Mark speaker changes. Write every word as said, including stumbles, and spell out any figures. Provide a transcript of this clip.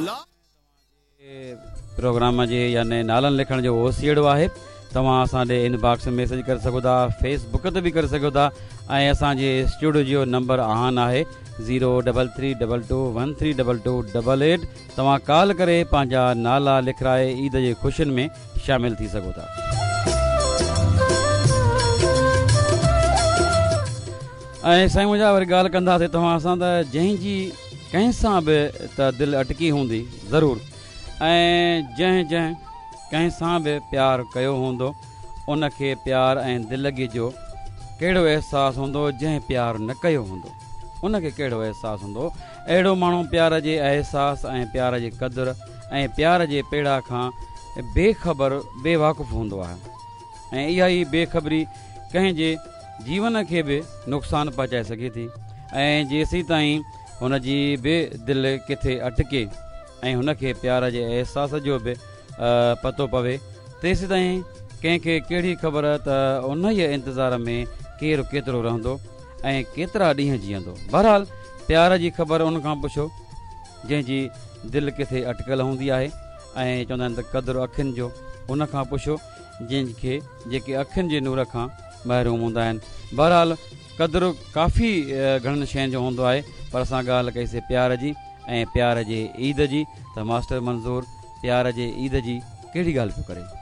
Speaker 1: Programme जे याने नालनि लिखण जो ओसीड़ो आहे। तव्हां असांजे इनबॉक्स में मैसेज करे सघो था, फेसबुक ते बि करे सघो था ऐं असांजे स्टूडियो जो नंबर आहान आहे zero double three double two one three double two double eight. तव्हां कॉल करे पंहिंजा नाला लिखाए ईद जे ख़ुशियुनि में शामिल थी सघो था। ऐं साईं मुंहिंजा वरी ॻाल्हि कंदासीं तव्हां सां त जंहिंजी कंहिं सां बि त दिलि अटकी हूंदी ज़रूरु, ऐं जंहिं जंहिं कंहिं सां बि प्यारु कयो हूंदो उनखे प्यार ऐं दिलगी जो कहिड़ो अहसासु हूंदो, जंहिं प्यारु न कयो हूंदो उनखे कहिड़ो अहसासु हूंदो। अहिड़ो माण्हू प्यार जे अहसास ऐं प्यार जे क़दुरु ऐं प्यार जे पेड़ा खां बेख़बर बेवाक़ुफ़ु हूंदो आहे। ऐं इहा ई बेख़बरी कंहिंजे जीवन खे बि नुक़सानु पहुचाए सघे थी। ऐं जेसीं ताईं हुनजी बि दिलि किथे अटके ऐं हुनखे प्यार जे अहसास जो बि पतो पवे तेसीं ताईं कंहिंखे कहिड़ी ख़बर त उन ई इंतज़ार में केरु केतिरो रहंदो ऐं केतिरा ॾींहं जीअंदो। बहरहाल प्यार जी ख़बर उन खां पुछो जंहिंजी दिलि किथे अटकल हूंदी आहे, ऐं चवंदा आहिनि त क़दुरु अखियुनि जो उन खां पुछो जंहिंखे जेके अखियुनि जे नूर खां महरूम हूंदा आहिनि। बहरहाल क़दुरु काफ़ी घणनि शयुनि जो हूंदो आहे, पर असां ॻाल्हि कईसीं प्यार जी ऐं प्यार जे ईद जी। त मास्टर मंज़ूर प्यार जे ईद जी कहिड़ी ॻाल्हि पियो करे?